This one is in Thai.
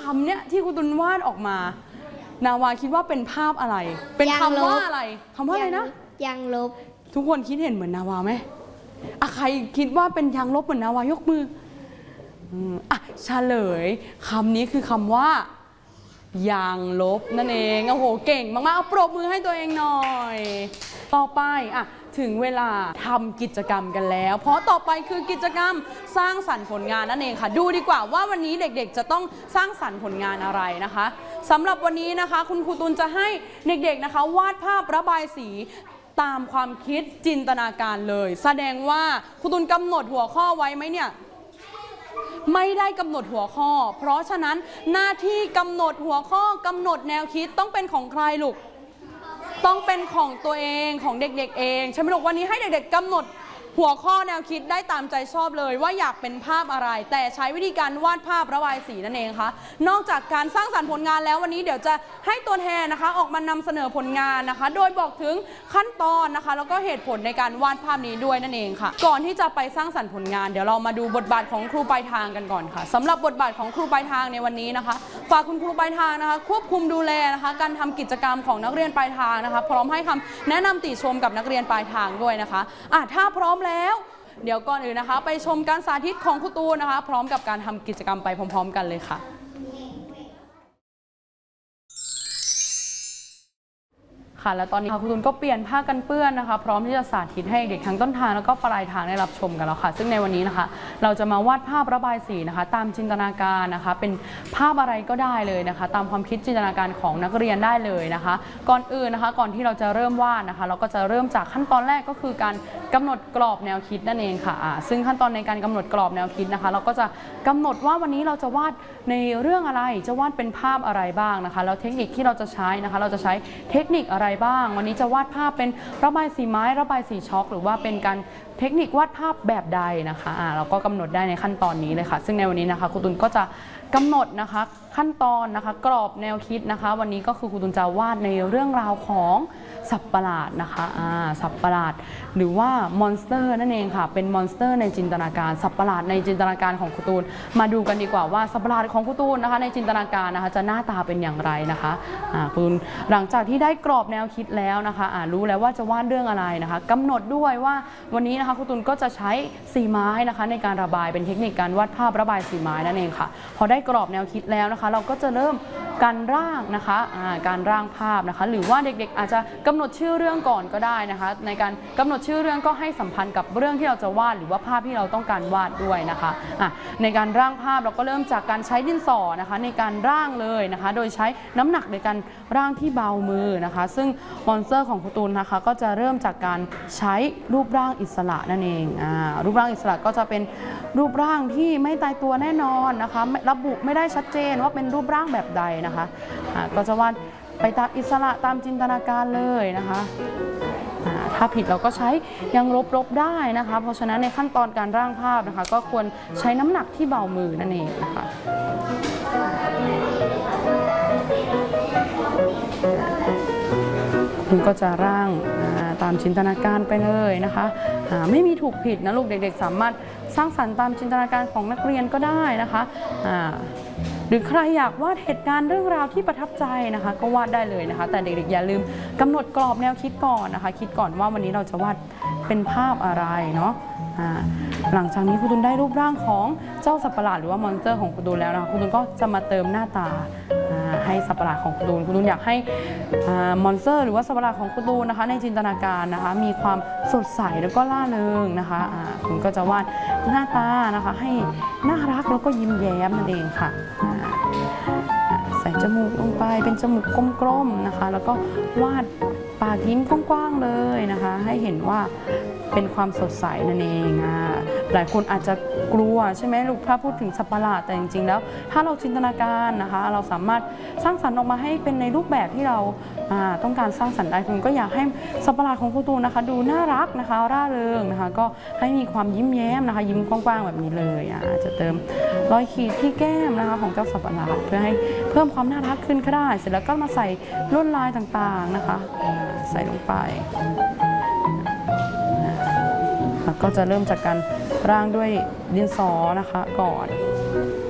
ำเนี่ยที่คุณตุลวาดออกมานาวาคิดว่าเป็นภาพอะไรเป็นคำว่าอะไรคำว่าอะไรนะยางลบทุกคนคิดเห็นเหมือนนาวาไหมใครคิดว่าเป็นยางลบเหมือนนาวายกมือเฉลยคำนี้คือคำว่ายางลบนั่นเองโอ้โหเก่งมากๆเอาปรบมือให้ตัวเองหน่อยต่อไปถึงเวลาทำกิจกรรมกันแล้วเพราะต่อไปคือกิจกรรมสร้างสรรค์ผลงานนั่นเองค่ะดูดีกว่าว่าวันนี้เด็กๆจะต้องสร้างสรรค์ผลงานอะไรนะคะสำหรับวันนี้นะคะคุณครูตุลจะให้เด็กๆนะคะวาดภาพระบายสีตามความคิดจินตนาการเลยแสดงว่าครูตุลกำหนดหัวข้อไว้ไหมเนี่ยไม่ได้กำหนดหัวข้อเพราะฉะนั้นหน้าที่กำหนดหัวข้อกำหนดแนวคิดต้องเป็นของใครลูกต้องเป็นของตัวเองของเด็กๆเองใช่ไหมลูกวันนี้ให้เด็กๆกำหนดหัวข้อแนวคิดได้ตามใจชอบเลยว่าอยากเป็นภาพอะไรแต่ใช้วิธีการวาดภาพระบายสีนั่นเองค่ะนอกจากการสร้างสรรค์ผลงานแล้ววันนี้เดี๋ยวจะให้ตัวแทนนะคะออกมานำเสนอผลงานนะคะโดยบอกถึงขั้นตอนนะคะแล้วก็เหตุผลในการวาดภาพนี้ด้วยนั่นเองค่ะก่อนที่จะไปสร้างสรรค์ผลงานเดี๋ยวเรามาดูบทบาทของครูปลายทางกันก่อนค่ะสำหรับบทบาทของครูปลายทางในวันนี้นะคะฝากคุณครูปลายทางนะคะควบคุมดูแลนะคะการทำกิจกรรมของนักเรียนปลายทางนะคะพร้อมให้คำแนะนำติชมกับนักเรียนปลายทางด้วยนะคะถ้าพร้อมแล้วเดี๋ยวก่อนอื่นนะคะไปชมการสาธิตของครูตูนนะคะพร้อมกับการทำกิจกรรมไปพร้อมๆกันเลยค่ะและตอนนี้ครูตูนก็เปลี่ยนผ้ากันเปื้อนนะคะพร้อมที่จะสาธิตให้เด็กทั้งต้นทางแล้วก็ปลายทางได้รับชมกันแล้วค่ะซึ่งในวันนี้นะคะเราจะมาวาดภาพระบายสีนะคะตามจินตนาการนะคะเป็นภาพอะไรก็ได้เลยนะคะตามความคิดจินตนาการของนักเรียนได้เลยนะคะก่อนอื่นนะคะก่อนที่เราจะเริ่มวาดนะคะเราก็จะเริ่มจากขั้นตอนแรกก็คือการกำหนดกรอบแนวคิดนั่นเองค่ะซึ่งขั้นตอนในการกำหนดกรอบแนวคิดนะคะเราก็จะกำหนดว่าวันนี้เราจะวาดในเรื่องอะไรจะวาดเป็นภาพอะไรบ้างนะคะแล้วเทคนิคที่เราจะใช้นะคะเราจะใช้เทคนิคอะไรบ้างวันนี้จะวาดภาพเป็นระบายสีไม้ระบายสีช็อกหรือว่าเป็นการเทคนิควาดภาพแบบใดนะคะเราก็กำหนดได้ในขั้นตอนนี้เลยค่ะซึ่งในวันนี้นะคะครูตุลก็จะกำหนดนะคะขั้นตอนนะคะกรอบแนวคิดนะคะวันนี้ก็คือครูตุลจะวาดในเรื่องราวของสัตว์ประหลาดนะคะสัตว์ประหลาดหรือว่ามอนสเตอร์นั่นเองค่ะเป็นมอนสเตอร์ในจินตนาการสัตว์ประหลาดในจินตนาการของครูตุลมาดูกันดีกว่าว่าสัตว์ประหลาดของครูตุลนะคะในจินตนาการนะคะจะหน้าตาเป็นอย่างไรนะคะครูตุลหลังจากที่ได้กรอบแนวคิดแล้วนะคะรู้แล้วว่าจะวาดเรื่องอะไรนะคะกำหนดด้วยว่าวันนี้นะคะครูตุลก็จะใช้สีไม้นะคะในการระบายเป็นเทคนิคการวาดภาพระบายสีไม้นั่นเองค่ะพอได้กรอบแนวคิดแล้วนะคะเราก็จะเริ่มการร่างนะคะการร่างภาพนะคะหรือว่าเด็กๆอาจจะกำหนดชื่อเรื่องก่อนก็ได้นะคะในการกำหนดชื่อเรื่องก็ให้สัมพันธ์กับเรื่องที่เราจะวาดหรือว่าภาพที่เราต้องการวาดด้วยนะคะในการร่างภาพเราก็เริ่มจากการใช้ดินสอนะคะในการร่างเลยนะคะโดยใช้น้ำหนักในการร่างที่เบามือนะคะซึ่งมอนสเตอร์ของครูตูนนะคะก็จะเริ่มจากการใช้รูปร่างอิสระนั่นเองรูปร่างอิสระก็จะเป็นรูปร่างที่ไม่ตายตัวแน่นอนนะคะระบุไม่ได้ชัดเจนว่าเป็นรูปร่างแบบใดนะคะก็จะวาดไปตามอิสระตามจินตนาการเลยนะคะถ้าผิดเราก็ใช้ยังลบได้นะคะเพราะฉะนั้นในขั้นตอนการร่างภาพนะคะก็ควรใช้น้ำหนักที่เบามือนั่นเองนะคะคุณก็จะร่างตามจินตนาการไปเลยนะคะไม่มีถูกผิดนะลูกเด็กๆสามารถสร้างสรรค์ตามจินตนาการของนักเรียนก็ได้นะคะหรือใครอยากวาดเหตุการณ์เรื่องราวที่ประทับใจนะคะก็วาดได้เลยนะคะแต่เด็กๆอย่าลืมกำหนดกรอบแนวคิดก่อนนะคะคิดก่อนว่าวันนี้เราจะวาดเป็นภาพอะไรเนาะหลังจากนี้ครูตุลได้รูปร่างของเจ้าสัตว์ประหลาดหรือว่ามอนสเตอร์ของครูตุลแล้วนะคะครูตุลก็จะมาเติมหน้าตาให้สัตว์ประหลาดของครูตุลอยากให้มอนสเตอร์หรือว่าสัตว์ประหลาดของครูตุลนะคะในจินตนาการนะคะมีความสดใสแล้วก็ล่าเริงนะคะคุณก็จะวาดหน้าตานะคะให้น่ารักแล้วก็ยิ้มแย้มนั่นเองค่ะใส่จมูกลงไปเป็นจมูกกลมๆนะคะแล้วก็วาดปากยิ้มกว้างๆเลยนะคะให้เห็นว่าเป็นความสดใสนั่นเองหลายคนอาจจะกลัวใช่ไหมลูกถ้าพูดถึงสัตว์ประหลาดแต่จริงๆแล้วถ้าเราจินตนาการนะคะเราสามารถสร้างสรรค์ออกมาให้เป็นในรูปแบบที่เราต้องการสร้างสรรค์ได้คุณก็อยากให้สัตว์ประหลาดของครูตูนนะคะดูน่ารักนะคะร่าเริงนะคะก็ให้มีความยิ้มแย้มนะคะยิ้มกว้างๆแบบนี้เลยจะเติมรอยขีดที่แก้มนะคะของเจ้าสัตว์ประหลาดเพื่อให้เพิ่มความน่ารักขึ้นก็ได้เสร็จแล้วก็มาใส่ลวดลายต่างๆนะคะใส่ลงไปแล้วก็จะเริ่มจากการร่างด้วยดินสอนะคะก่อน